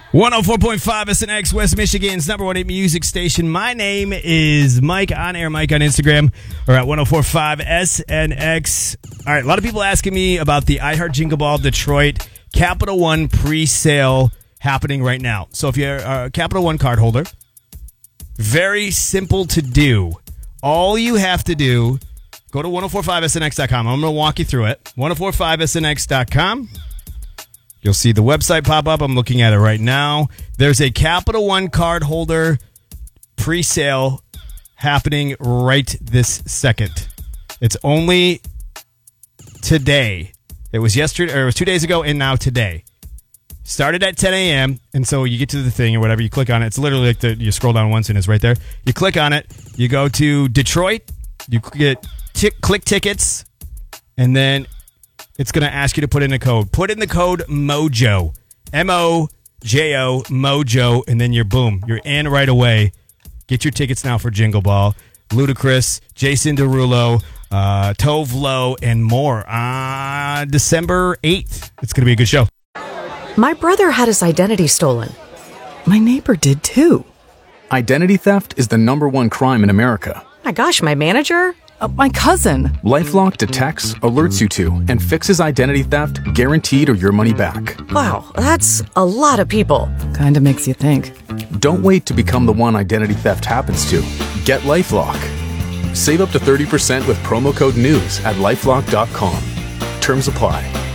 104.5 SNX, West Michigan's number one hit music station. My name is Mike, on air Mike on Instagram, or at 104.5 SNX. All right, a lot of people asking me about the iHeart Jingle Ball Detroit Capital One pre-sale happening right now. So if you're a Capital One card holder, very simple to do. All you have to do, go to 1045snx.com. I'm going to walk you through it. 1045snx.com. You'll see the website pop up. I'm looking at it right now. There's a Capital One card holder pre-sale happening right this second. It's only today. It was yesterday, or it was 2 days ago, and now today. Started at 10 a.m., and so you get to the thing or whatever, you click on it. It's literally like you scroll down once and it's right there. You click on it, you go to Detroit, you get click tickets, and then it's going to ask you to put in a code. Put in the code MOJO, M-O-J-O, MOJO, and then you're in right away. Get your tickets now for Jingle Ball. Ludacris, Jason Derulo, Tove Lo, and more. December 8th. It's going to be a good show. My brother had his identity stolen. My neighbor did too. Identity theft is the #1 crime in America. My gosh, my manager? My cousin. LifeLock detects, alerts you to, and fixes identity theft guaranteed or your money back. Wow, that's a lot of people. Kinda makes you think. Don't wait to become the one identity theft happens to. Get LifeLock. Save up to 30% with promo code NEWS at LifeLock.com. Terms apply.